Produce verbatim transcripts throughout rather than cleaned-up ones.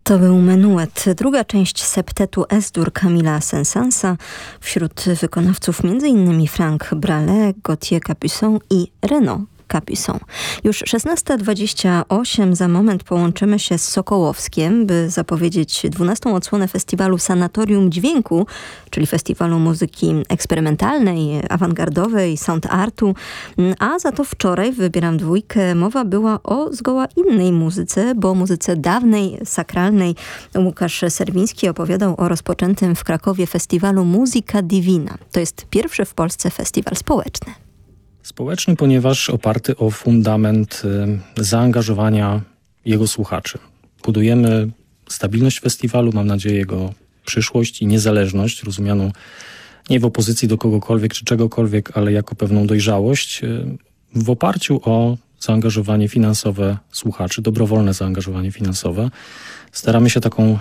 To był Menuet, druga część septetu Es-dur Camila Saint-Saënsa. Wśród wykonawców między innymi Franck Bralet, Gauthier Capuçon i Renaud Capuçon. Już szesnasta dwadzieścia osiem, za moment połączymy się z Sokołowskiem, by zapowiedzieć dwunastą odsłonę festiwalu Sanatorium Dźwięku, czyli festiwalu muzyki eksperymentalnej, awangardowej, sound artu. A za to wczoraj w Wybieram Dwójkę mowa była o zgoła innej muzyce, bo muzyce dawnej, sakralnej. Łukasz Serwiński opowiadał o rozpoczętym w Krakowie festiwalu Musica Divina. To jest pierwszy w Polsce festiwal społeczny. Społeczny, ponieważ oparty o fundament y, zaangażowania jego słuchaczy. Budujemy stabilność festiwalu, mam nadzieję jego przyszłość i niezależność, rozumianą nie w opozycji do kogokolwiek czy czegokolwiek, ale jako pewną dojrzałość y, w oparciu o zaangażowanie finansowe słuchaczy, dobrowolne zaangażowanie finansowe. Staramy się taką y,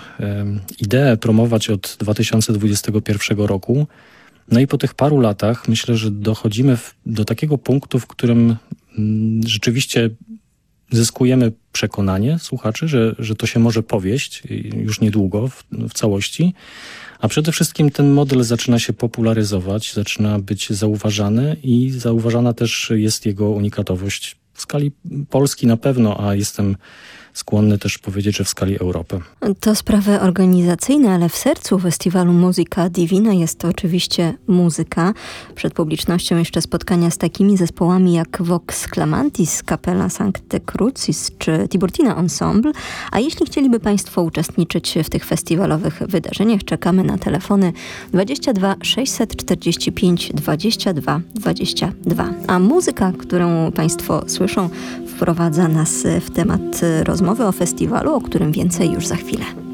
ideę promować od dwa tysiące dwudziestego pierwszego roku. No i po tych paru latach myślę, że dochodzimy w, do takiego punktu, w którym mm, rzeczywiście zyskujemy przekonanie słuchaczy, że, że to się może powieść już niedługo w, w całości, a przede wszystkim ten model zaczyna się popularyzować, zaczyna być zauważany i zauważana też jest jego unikatowość w skali Polski na pewno, a jestem skłonny też powiedzieć, że w skali Europy. To sprawy organizacyjne, ale w sercu festiwalu Musica Divina jest to oczywiście muzyka. Przed publicznością jeszcze spotkania z takimi zespołami jak Vox Clamantis, Capella Sancte Crucis czy Tiburtina Ensemble. A jeśli chcieliby Państwo uczestniczyć w tych festiwalowych wydarzeniach, czekamy na telefony dwadzieścia dwa sześćset czterdzieści pięć dwadzieścia dwa dwadzieścia dwa. A muzyka, którą Państwo słyszą, wprowadza nas w temat rozmowy o festiwalu, o którym więcej już za chwilę.